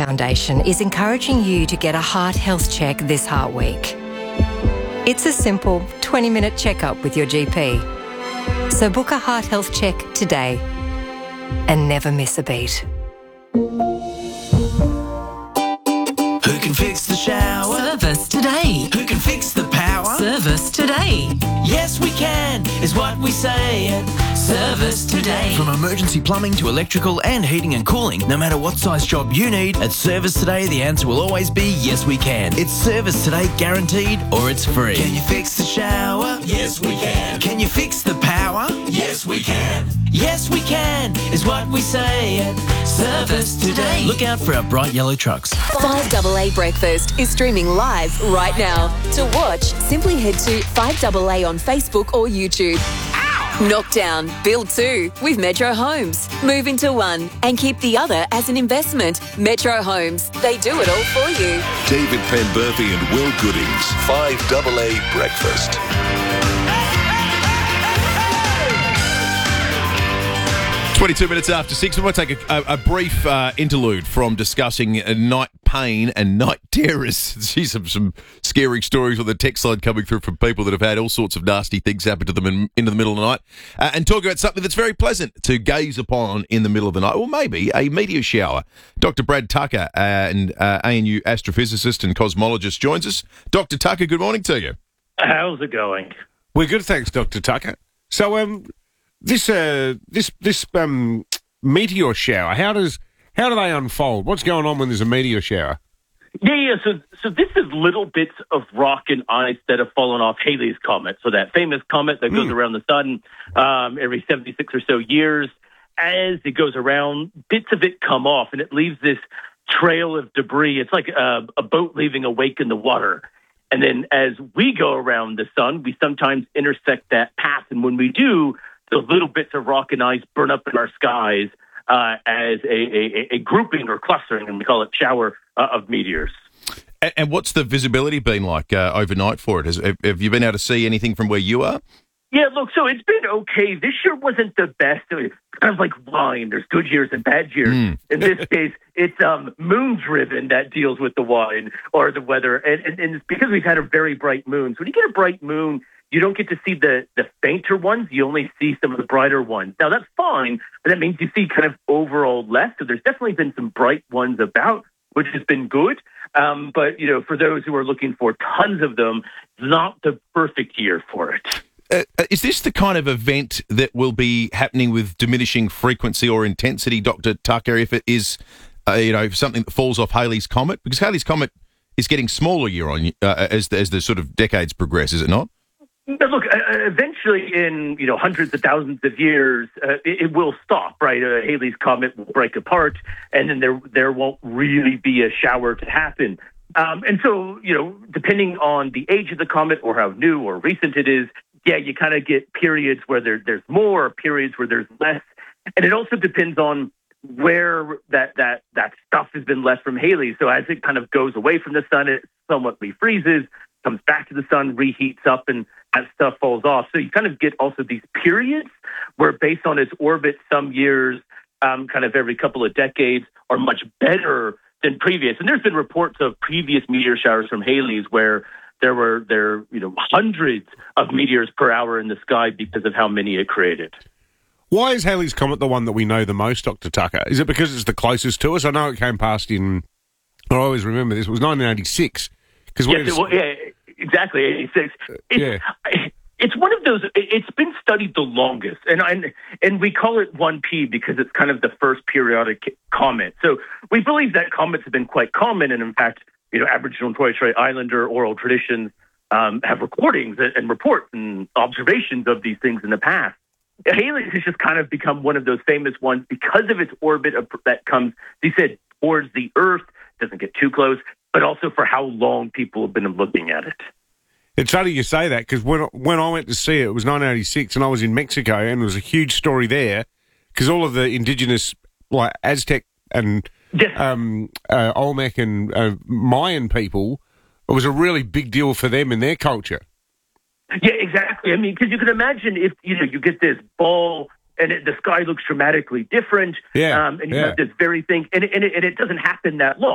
Foundation is encouraging you to get a heart health check this Heart Week. It's a simple 20-minute checkup with your GP. So book a heart health check today and never miss a beat. Who can fix the shower? Service today. Who can fix the power? Service today. Yes, we can, is what we say at Service Today. From emergency plumbing to electrical and heating and cooling, no matter what size job you need, at Service Today, the answer will always be yes, we can. It's Service Today guaranteed or it's free. Can you fix the shower? Yes, we can. Can you fix the power? Yes, we can. Yes, we can, is what we say at Service Today. Look out for our bright yellow trucks. 5AA Breakfast is streaming live right now. To watch, simply head to 5AA on Facebook or YouTube. Knock down, build two with Metro Homes. Move into one and keep the other as an investment. Metro Homes, they do it all for you. David Penberthy and Will Goodings, 5AA Breakfast. 22 minutes after 6. We might take a brief interlude from discussing night pain and night terrors. See some scary stories on the text line coming through from people that have had all sorts of nasty things happen to them in the middle of the night. And talk about something that's very pleasant to gaze upon in the middle of the night, or maybe a meteor shower. Dr. Brad Tucker, and ANU astrophysicist and cosmologist, joins us. Dr. Tucker, good morning to you. How's it going? We're good, thanks, Dr. Tucker. So, This meteor shower, how do they unfold? What's going on when there's a meteor shower? Yeah. So this is little bits of rock and ice that have fallen off Halley's Comet. So that famous comet that goes around the sun every 76 or so years. As it goes around, bits of it come off, and it leaves this trail of debris. It's like a boat leaving a wake in the water. And then as we go around the sun, we sometimes intersect that path. And when we do, those little bits of rock and ice burn up in our skies as a grouping or clustering, and we call it shower of meteors. And what's the visibility been like overnight for it? Have you been able to see anything from where you are? Yeah, look, so it's been okay. This year wasn't the best. It's kind of like wine. There's good years and bad years. In this case, it's moon-driven that deals with the wine or the weather. And it's because we've had a very bright moon. So when you get a bright moon, you don't get to see the fainter ones. You only see some of the brighter ones. Now, that's fine, but that means you see kind of overall less. So there's definitely been some bright ones about, which has been good. But, for those who are looking for tons of them, not the perfect year for it. Is this the kind of event that will be happening with diminishing frequency or intensity, Dr. Tucker, if it is, something that falls off Halley's Comet? Because Halley's Comet is getting smaller year on as the sort of decades progress, is it not? Look, eventually in, hundreds of thousands of years, it will stop, right? Halley's Comet will break apart, and then there won't really be a shower to happen. And so, depending on the age of the comet or how new or recent it is, yeah, you kind of get periods where there's more, periods where there's less. And it also depends on where that stuff has been left from Halley. So as it kind of goes away from the sun, it somewhat refreezes, comes back to the sun, reheats up, and that stuff falls off. So you kind of get also these periods where, based on its orbit, some years, kind of every couple of decades, are much better than previous. And there's been reports of previous meteor showers from Halley's where there were hundreds of meteors per hour in the sky because of how many it created. Why is Halley's Comet the one that we know the most, Dr. Tucker? Is it because it's the closest to us? I know it came past I always remember this, it was 1986. Yeah, exactly, 86. It's one of those, it's been studied the longest, and we call it 1P because it's kind of the first periodic comet. So we believe that comets have been quite common, and in fact, Aboriginal and Torres Strait Islander oral traditions have recordings and reports and observations of these things in the past. Halley's has just kind of become one of those famous ones because of its orbit that comes, they said, towards the Earth, doesn't get too close, but also for how long people have been looking at it. It's funny you say that because when I went to see it, it was 1986, and I was in Mexico, and there was a huge story there because all of the indigenous, like Aztec and Olmec and Mayan people, it was a really big deal for them in their culture. Yeah, exactly. I mean, because you can imagine if you get this ball and the sky looks dramatically different, and you have this very thing, and it doesn't happen that long.